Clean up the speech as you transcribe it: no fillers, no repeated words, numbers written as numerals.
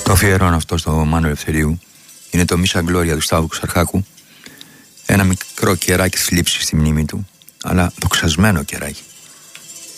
Το αφιερώνω αυτό στο Μάνο Ελευθερίου. Είναι το Μίσα Γκλώρια του Σταύρου Ξαρχάκου. Ένα μικρό κεράκι θλίψη στη μνήμη του, αλλά δοξασμένο κεράκι.